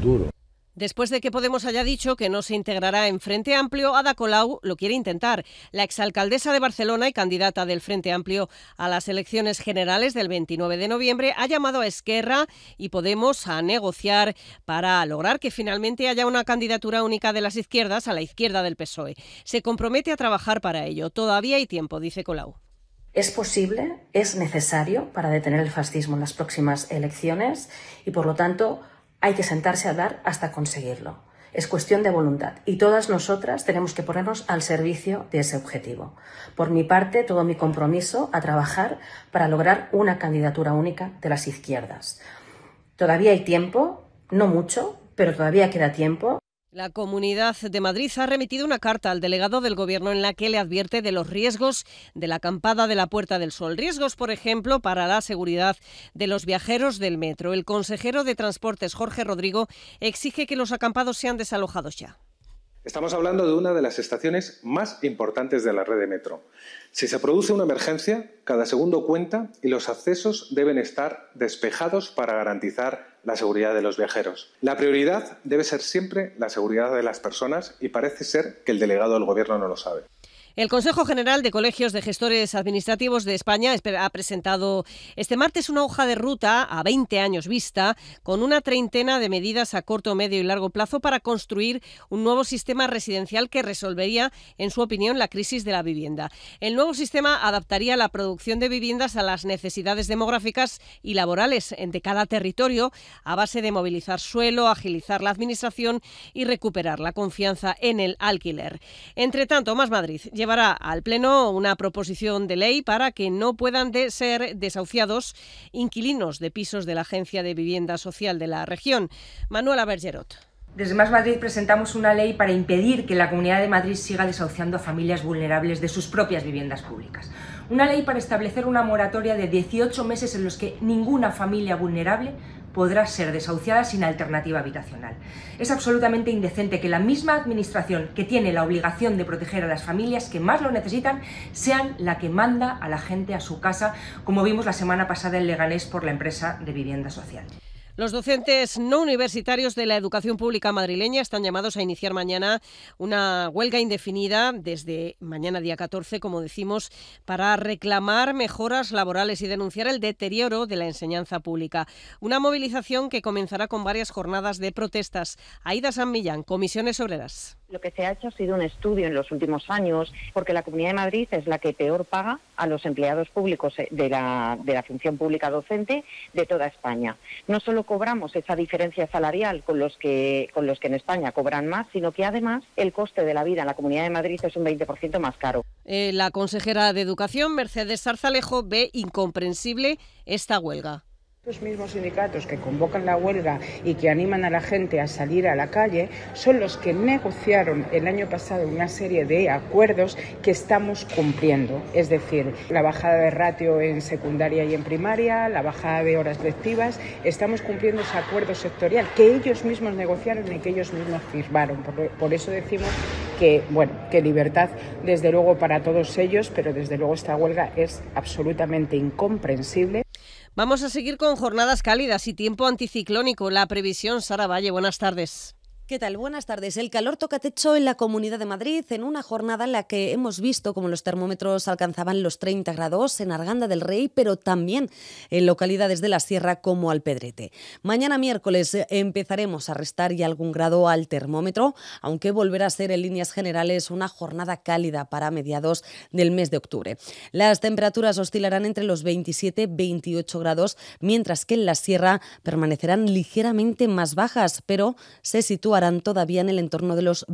futuro. Después de que Podemos haya dicho que no se integrará en Frente Amplio, Ada Colau lo quiere intentar. La exalcaldesa de Barcelona y candidata del Frente Amplio a las elecciones generales del 29 de noviembre ha llamado a Esquerra y Podemos a negociar para lograr que finalmente haya una candidatura única de las izquierdas a la izquierda del PSOE. Se compromete a trabajar para ello. Todavía hay tiempo, dice Colau. Es posible, es necesario para detener el fascismo en las próximas elecciones y, por lo tanto, hay que sentarse a hablar hasta conseguirlo. Es cuestión de voluntad y todas nosotras tenemos que ponernos al servicio de ese objetivo. Por mi parte, todo mi compromiso a trabajar para lograr una candidatura única de las izquierdas. Todavía hay tiempo, no mucho, pero todavía queda tiempo. La Comunidad de Madrid ha remitido una carta al delegado del Gobierno en la que le advierte de los riesgos de la acampada de la Puerta del Sol. Riesgos, por ejemplo, para la seguridad de los viajeros del metro. El consejero de Transportes, Jorge Rodrigo, exige que los acampados sean desalojados ya. Estamos hablando de una de las estaciones más importantes de la red de metro. Si se produce una emergencia, cada segundo cuenta y los accesos deben estar despejados para garantizar la seguridad de los viajeros. La prioridad debe ser siempre la seguridad de las personas y parece ser que el delegado del Gobierno no lo sabe. El Consejo General de Colegios de Gestores Administrativos de España ha presentado este martes una hoja de ruta a 20 años vista con una treintena de medidas a corto, medio y largo plazo para construir un nuevo sistema residencial que resolvería, en su opinión, la crisis de la vivienda. El nuevo sistema adaptaría la producción de viviendas a las necesidades demográficas y laborales de cada territorio a base de movilizar suelo, agilizar la administración y recuperar la confianza en el alquiler. Entre tanto, Más Madrid llevará al Pleno una proposición de ley para que no puedan ser desahuciados inquilinos de pisos de la Agencia de Vivienda Social de la región. Manuela Bergerot. Desde Más Madrid presentamos una ley para impedir que la Comunidad de Madrid siga desahuciando a familias vulnerables de sus propias viviendas públicas. Una ley para establecer una moratoria de 18 meses en los que ninguna familia vulnerable podrá ser desahuciada sin alternativa habitacional. Es absolutamente indecente que la misma administración que tiene la obligación de proteger a las familias que más lo necesitan sean la que manda a la gente a su casa, como vimos la semana pasada en Leganés por la empresa de vivienda social. Los docentes no universitarios de la educación pública madrileña están llamados a iniciar mañana una huelga indefinida desde mañana día 14, como decimos, para reclamar mejoras laborales y denunciar el deterioro de la enseñanza pública. Una movilización que comenzará con varias jornadas de protestas. Aída San Millán, Comisiones Obreras. Lo que se ha hecho ha sido un estudio en los últimos años, porque la Comunidad de Madrid es la que peor paga a los empleados públicos de la función pública docente de toda España. No solo cobramos esa diferencia salarial con los que en España cobran más, sino que además el coste de la vida en la Comunidad de Madrid es un 20% más caro. La consejera de Educación, Mercedes Zarzalejo, ve incomprensible esta huelga. Los mismos sindicatos que convocan la huelga y que animan a la gente a salir a la calle son los que negociaron el año pasado una serie de acuerdos que estamos cumpliendo. Es decir, la bajada de ratio en secundaria y en primaria, la bajada de horas lectivas. Estamos cumpliendo ese acuerdo sectorial que ellos mismos negociaron y que ellos mismos firmaron. Por eso decimos que libertad desde luego para todos ellos, pero desde luego esta huelga es absolutamente incomprensible. Vamos a seguir con jornadas cálidas y tiempo anticiclónico. La previsión, Sara Valle, buenas tardes. ¿Qué tal? Buenas tardes. El calor toca techo en la Comunidad de Madrid en una jornada en la que hemos visto como los termómetros alcanzaban los 30 grados en Arganda del Rey, pero también en localidades de la Sierra como Alpedrete. Mañana miércoles empezaremos a restar ya algún grado al termómetro, aunque volverá a ser en líneas generales una jornada cálida para mediados del mes de octubre. Las temperaturas oscilarán entre los 27 y 28 grados, mientras que en la Sierra permanecerán ligeramente más bajas, pero se situarán todavía en el entorno de los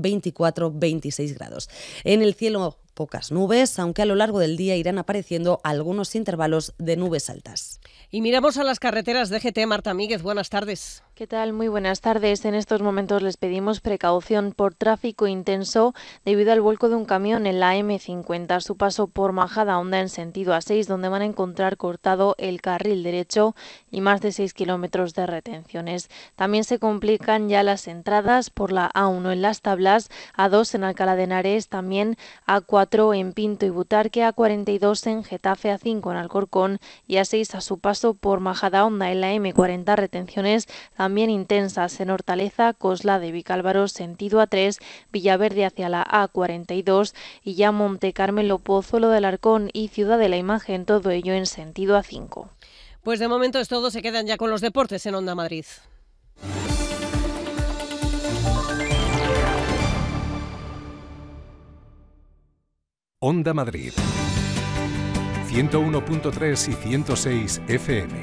24-26 grados. En el cielo pocas nubes, aunque a lo largo del día irán apareciendo algunos intervalos de nubes altas. Y miramos a las carreteras de DGT. Marta Míguez, buenas tardes. ¿Qué tal? Muy buenas tardes. En estos momentos les pedimos precaución por tráfico intenso debido al vuelco de un camión en la M50 a su paso por Majadahonda en sentido A6, donde van a encontrar cortado el carril derecho y más de 6 kilómetros de retenciones. También se complican ya las entradas por la A1 en Las Tablas, A2 en Alcalá de Henares, también A4 A4 en Pinto y Butarque, A42 en Getafe, A5 en Alcorcón y A6 a su paso por Majadahonda. En la M40 retenciones también intensas en Hortaleza, Coslada y Vicálvaro, sentido A3, Villaverde hacia la A42 y ya Monte Carmelo, Pozuelo del Arcón y Ciudad de la Imagen, todo ello en sentido A5. Pues de momento es todo, se quedan ya con los deportes en Onda Madrid. Onda Madrid, 101.3 y 106 FM.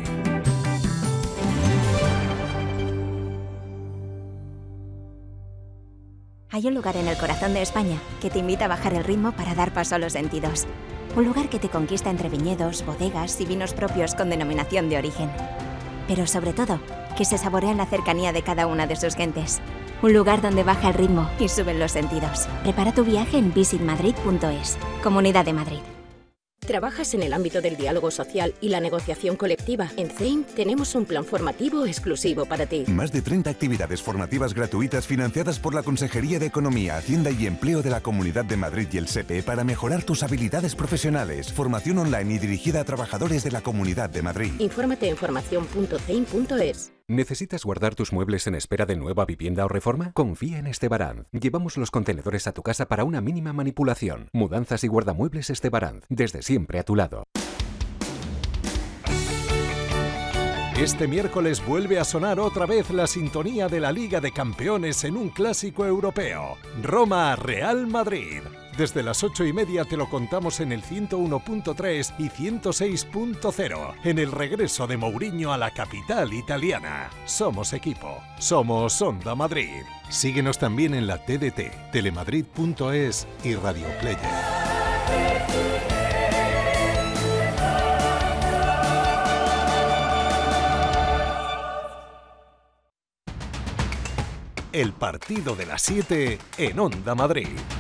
Hay un lugar en el corazón de España que te invita a bajar el ritmo para dar paso a los sentidos. Un lugar que te conquista entre viñedos, bodegas y vinos propios con denominación de origen. Pero sobre todo, que se saborea en la cercanía de cada una de sus gentes. Un lugar donde baja el ritmo y suben los sentidos. Prepara tu viaje en visitmadrid.es. Comunidad de Madrid. ¿Trabajas en el ámbito del diálogo social y la negociación colectiva? En CEIM tenemos un plan formativo exclusivo para ti. Más de 30 actividades formativas gratuitas financiadas por la Consejería de Economía, Hacienda y Empleo de la Comunidad de Madrid y el SEPE para mejorar tus habilidades profesionales. Formación online y dirigida a trabajadores de la Comunidad de Madrid. Infórmate en formación.ceim.es. ¿Necesitas guardar tus muebles en espera de nueva vivienda o reforma? Confía en Estebaranz. Llevamos los contenedores a tu casa para una mínima manipulación. Mudanzas y guardamuebles Estebaranz. Desde siempre a tu lado. Este miércoles vuelve a sonar otra vez la sintonía de la Liga de Campeones en un clásico europeo. Roma-Real Madrid. Desde las 8:30 te lo contamos en el 101.3 y 106.0, en el regreso de Mourinho a la capital italiana. Somos equipo, somos Onda Madrid. Síguenos también en la TDT, telemadrid.es y Radio Player. El partido de las 7 en Onda Madrid.